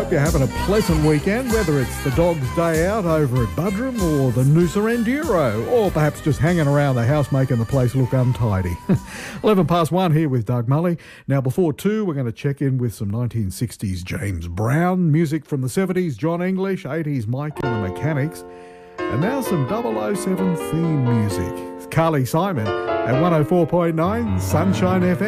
Hope you're having a pleasant weekend, whether it's the dog's day out over at Budrum or the Noosa Enduro, or perhaps just hanging around the house making the place look untidy. 11 past 1 here with Doug Mully. Now, before 2, we're going to check in with some 1960s James Brown, music from the 70s, John English, 80s Mike and the Mechanics, and now some 007 theme music. It's Carly Simon at 104.9 Sunshine FM.